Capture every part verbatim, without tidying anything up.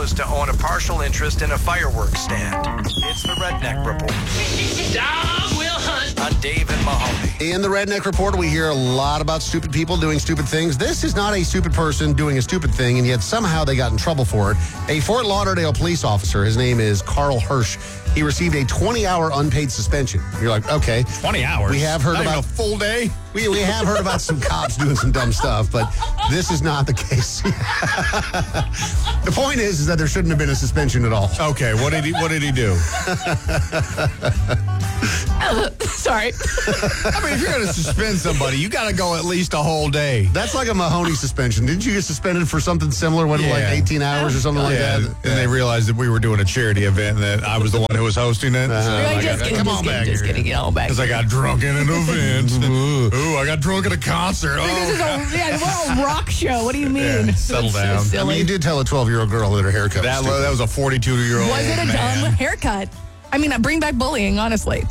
goal is to own a partial interest in a fireworks stand. It's the Redneck Report. Dog will hunt. On Dave and Mahoney. In the Redneck Report, we hear a lot about stupid people doing stupid things. This is not a stupid person doing a stupid thing, and yet somehow they got in trouble for it. A Fort Lauderdale police officer, his name is Carl Hirsch, he received a twenty-hour unpaid suspension. You're like, okay. twenty hours? We have heard Not about even a full day? We, we have heard about some cops doing some dumb stuff, but this is not the case. The point is, is that there shouldn't have been a suspension at all. Okay, what did he what did he do? Sorry. I mean, if you're going to suspend somebody, you got to go at least a whole day. That's like a Mahoney suspension. Didn't you get suspended for something similar, when Yeah. like eighteen hours or something like Yeah, that? and they realized that we were doing a charity event and that I was the one who was hosting it. Uh-huh. So You're like, I just got- kidding, come just on kidding, back just here. kidding, get all back. Because I got drunk in an event. Ooh, I got drunk at a concert. This is Oh, a, yeah, we're a rock show. What do you mean? Yeah, settle It's so down. I I silly. mean, you did tell a twelve-year-old girl that her haircut that, was stupid. that was a forty-two-year-old Was it a man. dumb haircut? I mean, bring back bullying, honestly.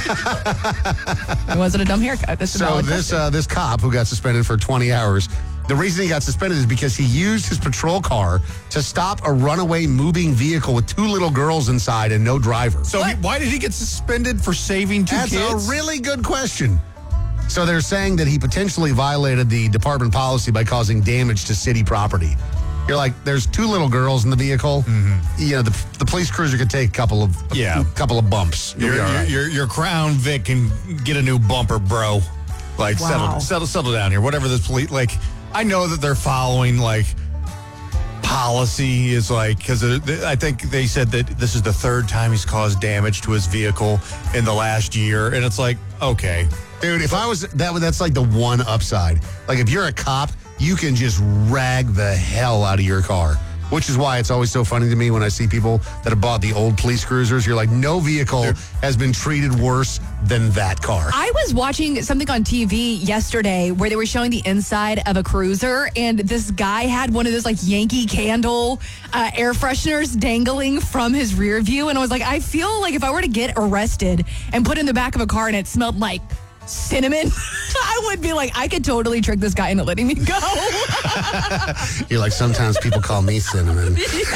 Was it a dumb haircut? That's a So valid this question. uh, this cop who got suspended for twenty hours, the reason he got suspended is because he used his patrol car to stop a runaway moving vehicle with two little girls inside and no driver. So he, why did he get suspended for saving two That's kids? a really good question. So they're saying that he potentially violated the department policy by causing damage to city property. You're like, there's two little girls in the vehicle. You know, the, the police cruiser could take a couple of Yeah. a couple of bumps. You'll Your, be all your, right. your, your Crown Vic can get a new bumper, bro. Like, Wow. settle, settle, settle down here. Whatever this police, like, I know that they're following, like, policy is like, because I think they said that this is the third time he's caused damage to his vehicle in the last year. And it's like, okay. Dude, if I was that, would- that's like the one upside. Like if you're a cop, you can just rag the hell out of your car. Which is why it's always so funny to me when I see people that have bought the old police cruisers. You're like, no vehicle has been treated worse than that car. I was watching something on T V yesterday where they were showing the inside of a cruiser, and this guy had one of those like Yankee Candle uh, air fresheners dangling from his rear view. And I was like, I feel like if I were to get arrested and put in the back of a car and it smelled like cinnamon, I would be like, I could totally trick this guy into letting me go. You're like, sometimes people call me cinnamon.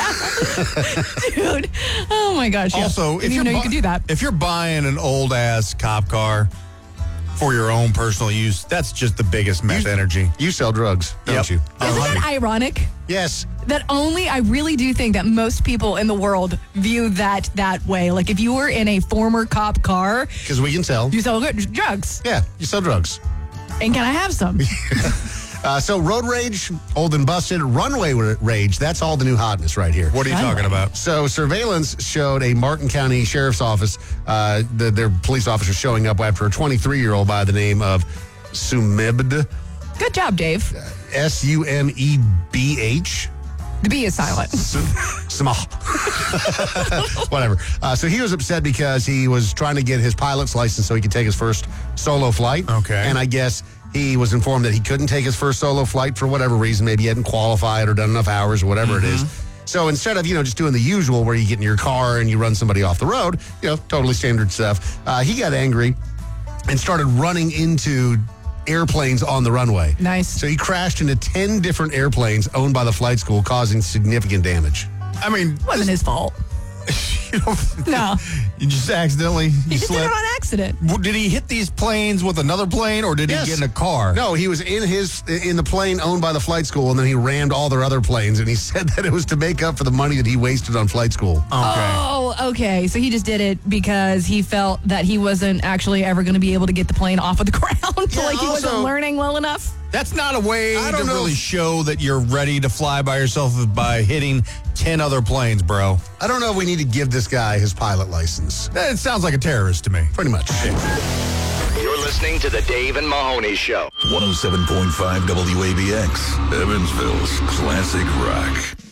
Dude. Oh my gosh. Yeah. Also, I if didn't you're even know you bu- could do that. if you're buying an old ass cop car for your own personal use, that's just the biggest meth You- energy. You sell drugs, don't Yep. you? Isn't that ironic? Yes. That only, I really do think that most people in the world view that that way. Like if you were in a former cop car, Because we can tell. you sell good drugs. Yeah, you sell drugs. And can I have some? Uh, so road rage, old and busted, runway rage, that's all the new hotness right here. What are you Runway. talking about? So surveillance showed a Martin County Sheriff's Office, uh, the, their police officer showing up after a twenty-three-year-old by the name of Sumibd, Good job, Dave. S U M E B H. The B is silent. Small. Whatever. Uh, so he was upset because he was trying to get his pilot's license so he could take his first solo flight. Okay. And I guess he was informed that he couldn't take his first solo flight for whatever reason. Maybe he hadn't qualified or done enough hours or whatever it is. So instead of, you know, just doing the usual where you get in your car and you run somebody off the road, you know, totally standard stuff, uh, he got angry and started running into airplanes on the runway. Nice. So he crashed into ten different airplanes owned by the flight school, causing significant damage. I mean, Wasn't his fault. you know, No. you just accidentally you He just did slipped. it on accident. Well, Did he hit these planes with another plane, or did Yes. he get in a car? No, he was in his in the plane owned by the flight school, and then he rammed all their other planes, and he said that it was to make up for the money that he wasted on flight school. Okay. Oh, okay. So he just did it because he felt that he wasn't actually ever going to be able to get the plane off of the ground. Yeah, like he wasn't also- learning well enough. That's not a way I to don't know really if- show that you're ready to fly by yourself by hitting ten other planes, bro. I don't know if we need to give this guy his pilot license. It sounds like a terrorist to me. Pretty much. You're listening to the Dave and Mahoney Show. one oh seven point five W A B X, Evansville's classic rock.